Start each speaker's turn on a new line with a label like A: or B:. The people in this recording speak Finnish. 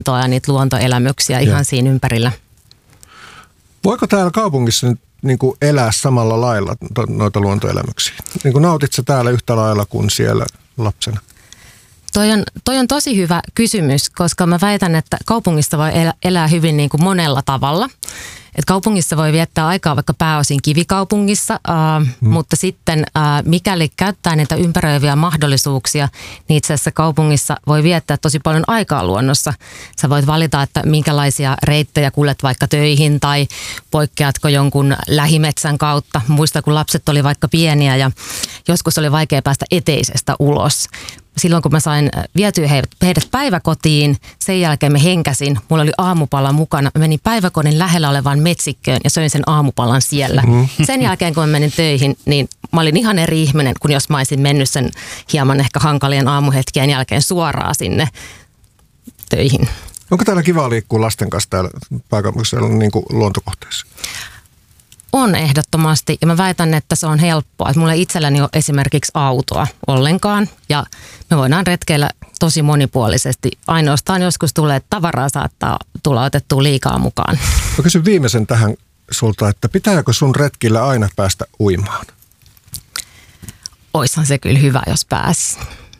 A: ja niitä luontoelämyksiä ihan siinä ympärillä.
B: Voiko täällä kaupungissa nyt niin kuin elää samalla lailla noita luontoelämyksiä? Niin kuin nautit sä täällä yhtä lailla kuin siellä lapsena?
A: Toi on tosi hyvä kysymys, koska mä väitän, että kaupungissa voi elää hyvin niin kuin monella tavalla. Et kaupungissa voi viettää aikaa vaikka pääosin kivikaupungissa, mutta sitten mikäli käyttää niitä ympäröiviä mahdollisuuksia, niin itse asiassa kaupungissa voi viettää tosi paljon aikaa luonnossa. Sä voit valita, että minkälaisia reittejä kuljet vaikka töihin tai poikkeatko jonkun lähimetsän kautta. Muista, kun lapset oli vaikka pieniä ja joskus oli vaikea päästä eteisestä ulos. Silloin kun mä sain vietyä heidät päiväkotiin, sen jälkeen mä henkäsin. Mulla oli aamupala mukana. Mä menin päiväkodin lähellä olevaan metsikköön ja söin sen aamupalan siellä. Sen jälkeen kun mä menin töihin, niin mä olin ihan eri ihminen kuin jos mä olisin mennyt sen hieman ehkä hankalien aamuhetkien jälkeen suoraan sinne töihin.
B: Onko täällä kiva liikkua lasten kanssa täällä pääkaupunkiseudulla niin kuin luontokohteissa?
A: On ehdottomasti ja mä väitän, että se on helppoa. Että mulla ei itselläni ole esimerkiksi autoa ollenkaan ja me voidaan retkeillä tosi monipuolisesti. Ainoastaan joskus tulee, että tavaraa saattaa tulla otettua liikaa mukaan.
B: Mä kysyn viimeisen tähän sulta, että pitääkö sun retkillä aina päästä uimaan?
A: Oishan se kyllä hyvä, jos pääsi.